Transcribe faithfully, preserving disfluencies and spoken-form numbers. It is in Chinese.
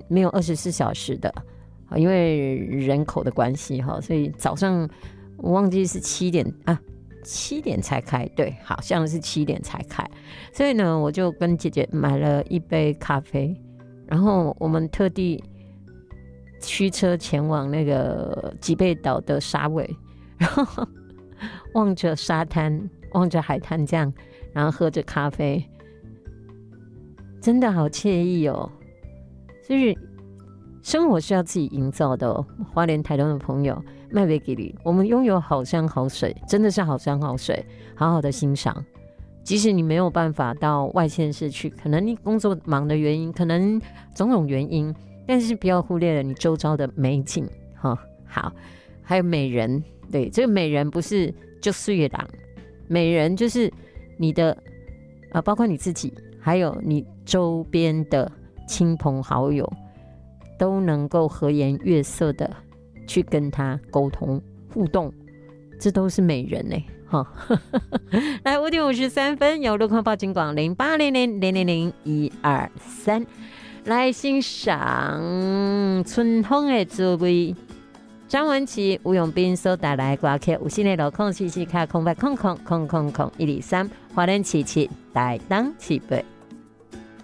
没有二十四小时的，因为人口的关系哈，所以早上我忘记是七点啊，七点才开，对，好像是七点才开，所以呢，我就跟姐姐买了一杯咖啡，然后我们特地驱车前往那个吉贝岛的沙尾，然后望着沙滩，望着海滩这样，然后喝着咖啡，真的好惬意哦。就是生活是要自己营造的哦。花莲台东的朋友，麦维给你，我们拥有好山好水，真的是好山好水，好好的欣赏。即使你没有办法到外县市去，可能你工作忙的原因，可能种种原因，但是不要忽略了你周遭的美景。哦，好，还有美人，对，这个美人不是就岁郎，美人就是你的，呃，包括你自己，还有你周边的亲朋好友，都能够和颜悦色的去跟他沟通互动，这都是美人呢。哦，来五点五十三分，由路况报警广零八零零零零零一二三，来欣赏春风的滋味。张文琪、吴永斌所带来的歌曲，有新的路况七七卡空八空空空空空一二三，花莲七七大当七八。